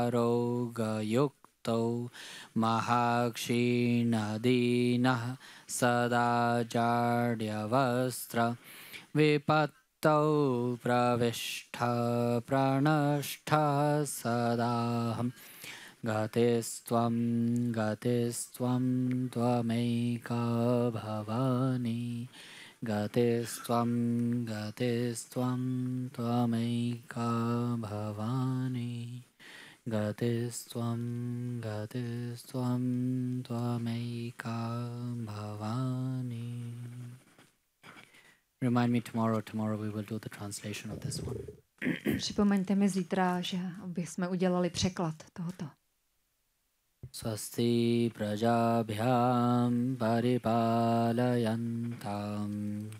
Arogayukto Mahakshina Sadajardyavastra Vipattau Pravishta Pranashta Sadaham Gatistvam Tvameika Bhavani Gatistvam Tvameika Bhavani Gatistvam Tvameika Bhavani. Remind me tomorrow we will do the translation of this one. Připomeňte mi zítra, že bychom udělali překlad tohoto. Swasti prajabhyam paripalayantam